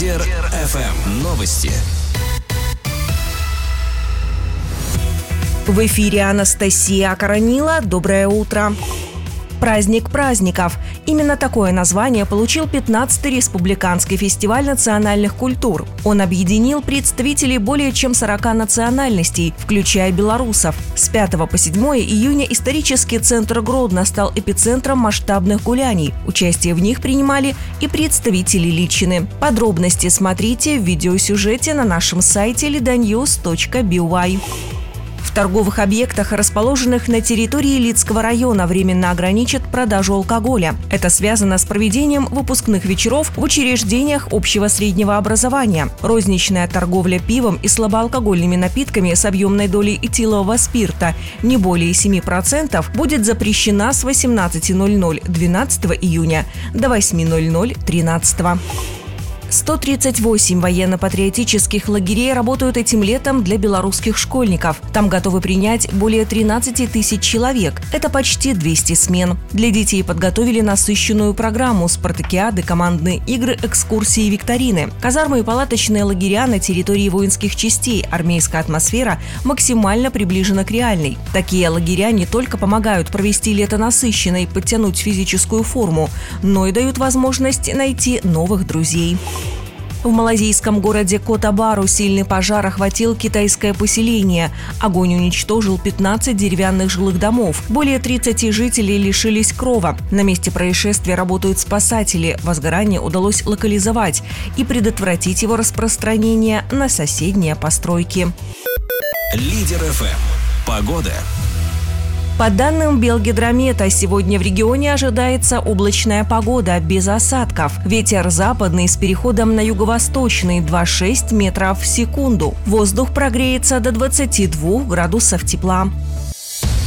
Лидер ФМ. Новости. В эфире Анастасия Акаранила. Доброе утро. Праздник праздников. Именно такое название получил 15-й республиканский фестиваль национальных культур. Он объединил представителей более чем 40 национальностей, включая белорусов. С 5 по 7 июня исторический центр Гродно стал эпицентром масштабных гуляний. Участие в них принимали и представители Литчины. Подробности смотрите в видеосюжете на нашем сайте lidanews.by. В торговых объектах, расположенных на территории Лидского района, временно ограничат продажу алкоголя. Это связано с проведением выпускных вечеров в учреждениях общего среднего образования. Розничная торговля пивом и слабоалкогольными напитками с объемной долей этилового спирта не более 7% будет запрещена с 18:00 12 июня до 8:00 13. 138 военно-патриотических лагерей работают этим летом для белорусских школьников. Там готовы принять более 13 тысяч человек. Это почти 200 смен. Для детей подготовили насыщенную программу: спартакиады, командные игры, экскурсии и викторины. Казармы и палаточные лагеря на территории воинских частей. Армейская атмосфера максимально приближена к реальной. Такие лагеря не только помогают провести лето насыщенно и подтянуть физическую форму, но и дают возможность найти новых друзей. В малазийском городе Кота-Бару сильный пожар охватил китайское поселение. Огонь уничтожил 15 деревянных жилых домов. Более 30 жителей лишились крова. На месте происшествия работают спасатели. Возгорание удалось локализовать и предотвратить его распространение на соседние постройки. Лидер ФМ. Погода. По данным Белгидромета, сегодня в регионе ожидается облачная погода без осадков. Ветер западный с переходом на юго-восточный 2,6 метров в секунду. Воздух прогреется до 22 градусов тепла.